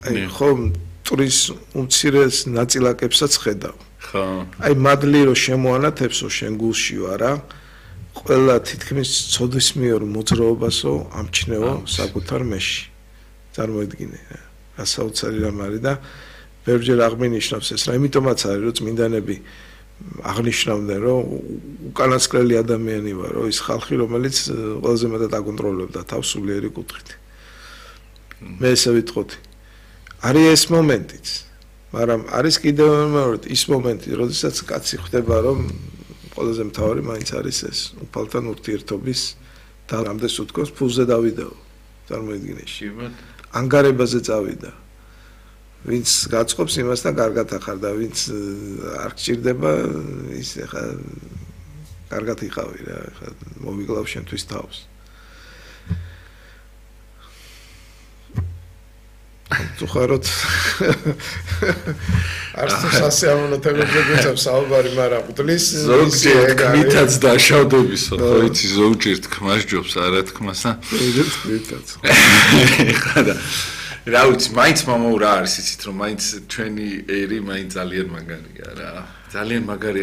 აი ხომ ტურის უმცირეს ნაწილაკებსაც ხედავ. ხო. აი მადლი რო შემოანათებსო შენ გულშიო არა. ყველა თითქმის ცოდვისმიერ მოძრაობასო ამჩნევო საკუთარ მეში. წარმოედგინე რა საოცარი რამ არის და ბევრჯერ აღმინიშნავს ეს რა, იმიტომაც არის რომ წმინდანები აღნიშნავდნენ რომ უკანასკნელი ადამიანი ვარ, რომ ის ხალხი რომელიც ყველაზე მეტად აკონტროლებდა თავს სულიერი კუთხით. მე ესე ვიტყოდი. არის ეს მომენტიც, მაგრამ არის კიდევ მეორე ის მომენტი, როდესაც კაცი ხვდება რომ ყველაზე მთავარი მაინც არის ეს უფალთან ურთიერთობის და რამდენს უთქვას ფულზე დავიდაო. წარმოედგინე. ანგარებაზე წავიდა. ვინც გაწყობს იმასთან კარგად ახარ და ვინც არ გჭირდება ის ახლა კარგად იყავი რა, ახლა მოვიკლავ შენთვის თავს. თუ ხაროთ არც თუ სასიამოვნო თემებზე გვიწევს საუბარი, მაგრამ გძლის ზოგჯერ თქმითაც დაშავდებისო, ხო იცი ზოგჯერ თქმას ჯობს არა თქმასა. თქმითაც. ხოდა რა ვიცი, მაინც მამაო რა არის იცით რომ მაინც ჩვენი ერი მაინც ძალიან მაგარია რა. ძალიან მაგარი